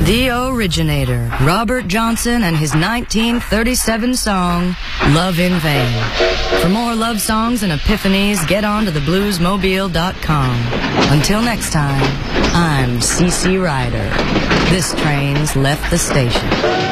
The originator, Robert Johnson, and his 1937 song, Love in Vain. For more love songs and epiphanies, get on to thebluesmobile.com. Until next time, I'm CC Ryder. This train's left the station.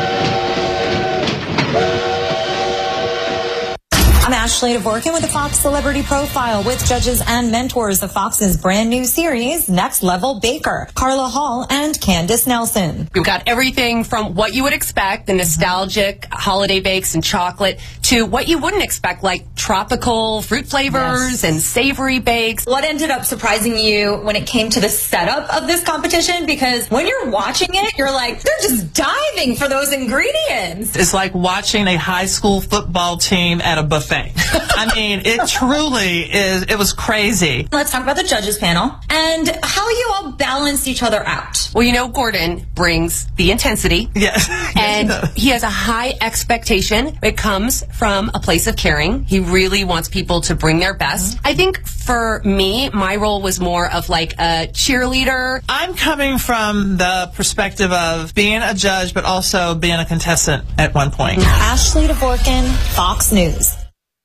I'm Ashley Dvorkin with the Fox Celebrity Profile with judges and mentors of Fox's brand new series, Next Level Baker, Carla Hall and Candace Nelson. We've got everything from what you would expect, the nostalgic holiday bakes and chocolate, to what you wouldn't expect, like tropical fruit flavors and savory bakes. What ended up surprising you when it came to the setup of this competition? Because when you're watching it, you're like, they're just diving for those ingredients. It's like watching a high school football team at a buffet. I mean, it truly is. It was crazy. Let's talk about the judges panel and how you all balanced each other out. Well, you know, Gordon brings the intensity. Yes. And he has a high expectation. It comes from a place of caring. He really wants people to bring their best. I think for me, my role was more of like a cheerleader. I'm coming from the perspective of being a judge, but also being a contestant at one point. Ashley Dvorkin, Fox News.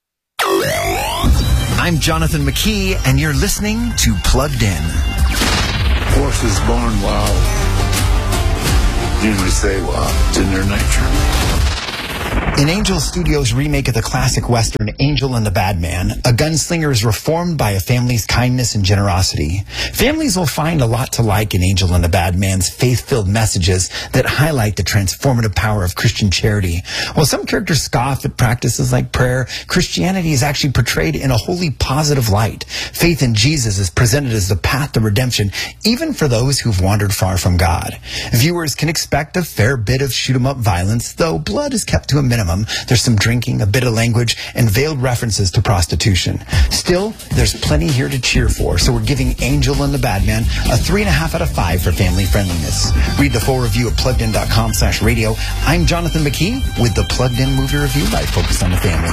I'm Jonathan McKee, and you're listening to Plugged In. Horses born wild usually stay wild. It's in their nature. In Angel Studios' remake of the classic Western Angel and the Bad Man, a gunslinger is reformed by a family's kindness and generosity. Families will find a lot to like in Angel and the Bad Man's faith-filled messages that highlight the transformative power of Christian charity. While some characters scoff at practices like prayer, Christianity is actually portrayed in a wholly positive light. Faith in Jesus is presented as the path to redemption, even for those who've wandered far from God. Viewers can expect a fair bit of shoot-'em-up violence, though blood is kept to a minimum. There's some drinking, a bit of language, and veiled references to prostitution. Still, there's plenty here to cheer for, so we're giving Angel and the Bad Man a 3.5 out of 5 for family friendliness. Read the full review at PluggedIn.com/radio. I'm Jonathan McKee with the Plugged In Movie Review by Focus on the Family.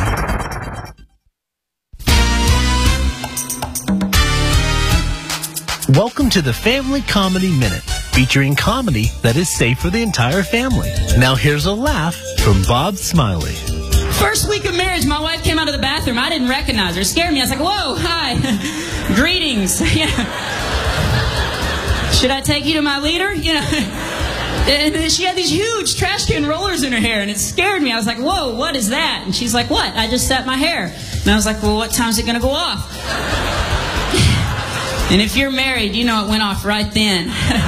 Welcome to the Family Comedy Minute, featuring comedy that is safe for the entire family. Now here's a laugh from Bob Smiley. First week of marriage, my wife came out of the bathroom. I didn't recognize her. It scared me. I was like, whoa, hi, greetings. Yeah. Should I take you to my leader? You know. And she had these huge trash can rollers in her hair, and it scared me. I was like, whoa, what is that? And she's like, what? I just set my hair. And I was like, well, what time's it going to go off? And if you're married, you know it went off right then.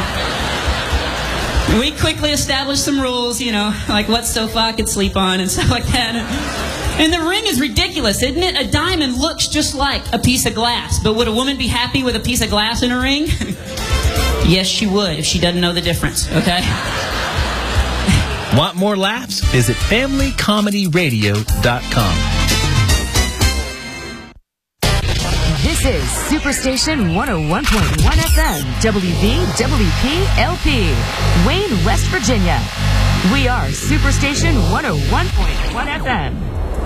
We quickly established some rules, you know, like what sofa I could sleep on and stuff like that. And the ring is ridiculous, isn't it? A diamond looks just like a piece of glass. But would a woman be happy with a piece of glass in a ring? Yes, she would if she doesn't know the difference, okay? Want more laughs? Visit FamilyComedyRadio.com. This is Superstation 101.1 FM, WVWP-LP, Wayne, West Virginia. We are Superstation 101.1 FM.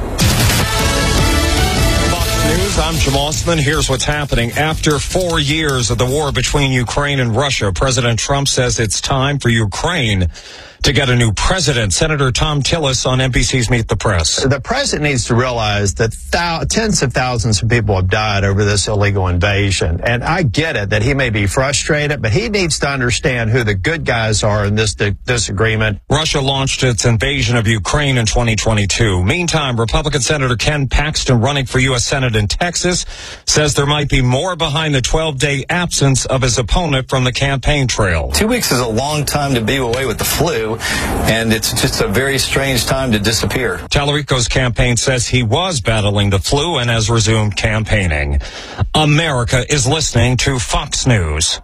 Fox News, I'm Jim Osman. Here's what's happening. After 4 years of the war between Ukraine and Russia, President Trump says it's time for Ukraine to get a new president. Senator Tom Tillis on NBC's Meet the Press. The president needs to realize that tens of thousands of people have died over this illegal invasion. And I get it that he may be frustrated, but he needs to understand who the good guys are in this disagreement. Russia launched its invasion of Ukraine in 2022. Meantime, Republican Senator Ken Paxton, running for U.S. Senate in Texas, says there might be more behind the 12-day absence of his opponent from the campaign trail. 2 weeks is a long time to be away with the flu, and it's just a very strange time to disappear. Tallarico's campaign says he was battling the flu and has resumed campaigning. America is listening to Fox News.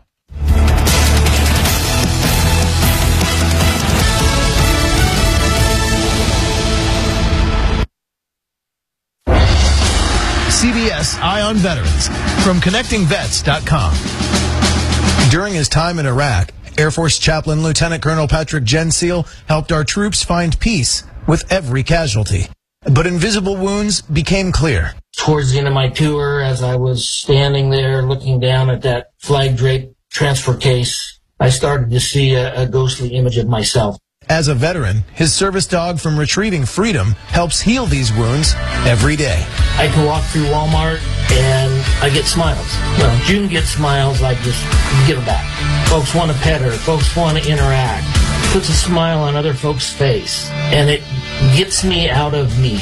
CBS Eye on Veterans from ConnectingVets.com. During his time in Iraq, Air Force Chaplain Lieutenant Colonel Patrick Genseal helped our troops find peace with every casualty. But invisible wounds became clear. Towards the end of my tour, as I was standing there looking down at that flag-draped transfer case, I started to see a ghostly image of myself. As a veteran, his service dog from Retrieving Freedom helps heal these wounds every day. I can walk through Walmart and I get smiles. Well, June gets smiles, I just give them back. Folks want to pet her. Folks want to interact. Puts a smile on other folks' face. And it gets me out of me.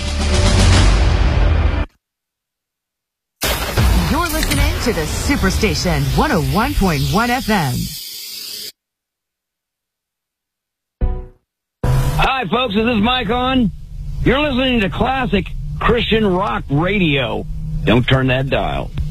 You're listening to the Superstation 101.1 FM. Hi, folks. Is this mic on? You're listening to classic Christian rock radio. Don't turn that dial.